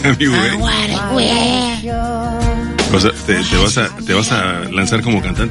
Mi güey. O sea, te vas a lanzar como cantante.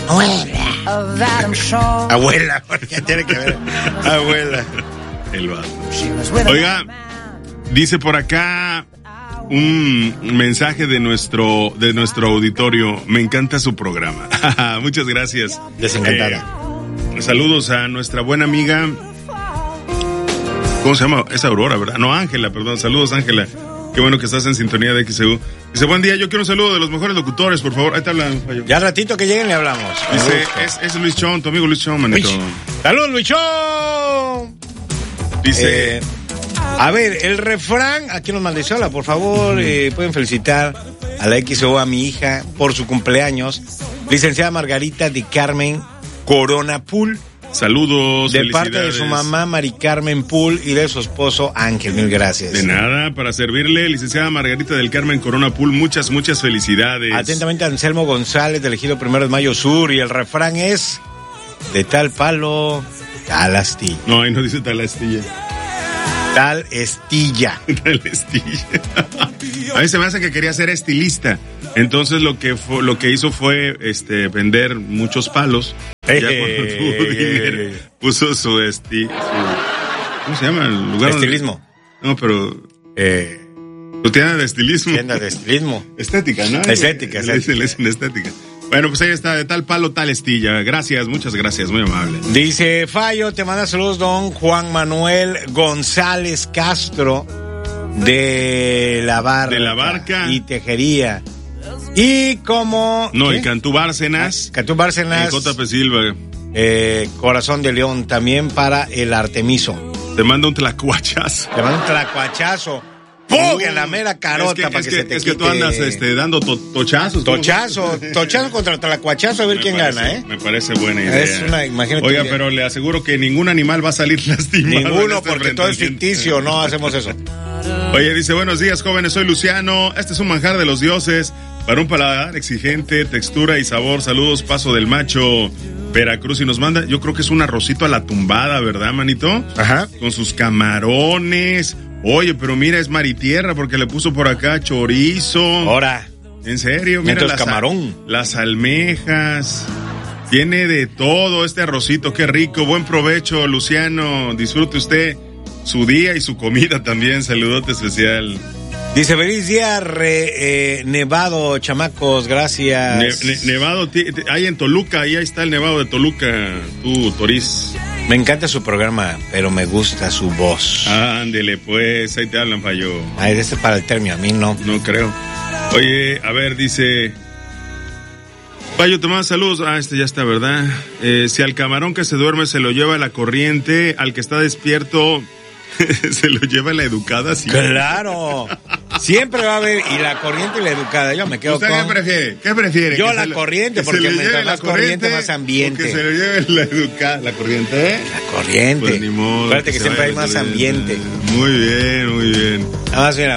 Abuela, porque tiene que ver. Abuela. El vato. Oiga, dice por acá un mensaje de nuestro auditorio. Me encanta su programa. Muchas gracias. Desencantada. Saludos a nuestra buena amiga. ¿Cómo se llama? Es Aurora, ¿verdad? No, Ángela, perdón. Saludos, Ángela. Qué bueno que estás en sintonía de XEU. Dice, buen día, yo quiero un saludo de los mejores locutores, por favor. Ahí te hablan, Fallo. Ya ratito que lleguen le hablamos. Dice, es Luis Chon, tu amigo Luis Chon, manito. ¡Saludos, Luis Chon! Dice... a ver, el refrán, aquí nos maldicionla, por favor, pueden felicitar a la XEU, a mi hija, por su cumpleaños, licenciada Margarita de Carmen Corona Pool. Saludos, de parte de su mamá Mari Carmen Pool y de su esposo Ángel, mil gracias. De nada, para servirle, licenciada Margarita del Carmen Corona Pool, muchas felicidades. Atentamente, Anselmo González, del Ejido 1 de Mayo Sur, y el refrán es, de tal palo, tal astilla. No, ahí no dice tal astilla. Tal estilla. Tal estilla. A mí se me hace que quería ser estilista. Entonces lo que hizo fue vender muchos palos. Ya cuando tuvo dinero, puso su ¿cómo se llama el lugar? Estilismo. No, pero su tienda de estilismo. Tienda de estilismo. Estética, ¿no? Estética. Le dicen estética. Bueno, pues ahí está, de tal palo, tal estilla. Gracias, muchas gracias, muy amable. Dice Fallo, te manda saludos don Juan Manuel González Castro de La Barca y Tejería. Y como... No, ¿qué? Y Cantú Bárcenas. Cantú Bárcenas. Y JP Silva. Corazón de León, también para el Artemiso. Te manda un tlacuachazo. ¡Pum! En la mera carota para que se te quite. Es que tú andas dando tochazos. Tochazo contra tlacuachazo, a ver quién gana, ¿eh? Me parece buena idea. Imagínate. Oiga, pero le aseguro que ningún animal va a salir lastimado. Ninguno, porque todo es ficticio, no hacemos eso. Oye, dice, buenos días, jóvenes, soy Luciano. Este es un manjar de los dioses para un paladar exigente, textura y sabor. Saludos, Paso del Macho, Veracruz. Y nos manda, yo creo que es un arrocito a la tumbada, ¿verdad, manito? Ajá. Con sus camarones. Oye, pero mira, es maritierra porque le puso por acá chorizo. Ahora. En serio, mira camarón. Las almejas. Tiene de todo este arrocito, qué rico. Buen provecho, Luciano. Disfrute usted su día y su comida también. Saludote especial. Dice, feliz día, nevado, chamacos, gracias. Nevado, ahí en Toluca, ahí está el nevado de Toluca, tú, Toriz. Me encanta su programa, pero me gusta su voz. Ándele, pues, ahí te hablan, Fallo. Ay, este es para el término, a mí no. No creo. Oye, a ver, dice... Fallo, te mando saludos. Ya está, ¿verdad? Si al camarón que se duerme se lo lleva la corriente, al que está despierto... se lo lleva la educada. ¿Sí? Claro, siempre va a haber, y la corriente y la educada, yo me quedo ¿Usted con... ¿Qué prefiere? Yo la corriente, porque mientras más corriente, más ambiente. Que se lo lleve la educada. ¿La corriente? La corriente. Pues ni modo. Acuérdate que siempre hay más ambiente. Muy bien. Nada más, mira,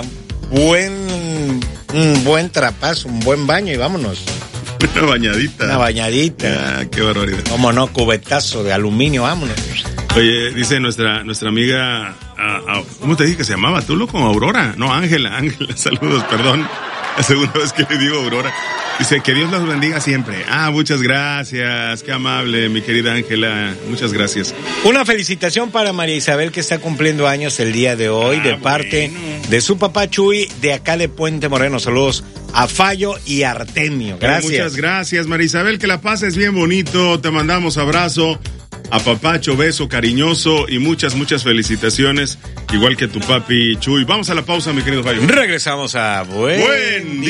un buen trapazo, un buen baño y vámonos. Una bañadita. Qué barbaridad. Cómo no, cubetazo de aluminio, vámonos. Oye, dice nuestra amiga, ¿cómo te dije que se llamaba? ¿Tú loco? Aurora. No, Ángela, saludos, perdón. La segunda vez que le digo Aurora. Dice, que Dios los bendiga siempre. Muchas gracias, qué amable, mi querida Ángela, muchas gracias. Una felicitación para María Isabel, que está cumpliendo años el día de hoy, de parte de su papá Chuy, de acá de Puente Moreno. Saludos a Fallo y Artemio. Gracias. Muchas gracias, María Isabel, que la pases bien bonito, te mandamos abrazo. Apapacho, beso cariñoso y muchas felicitaciones, igual que tu papi Chuy. Vamos a la pausa, mi querido Fallo. Regresamos a Buen Día.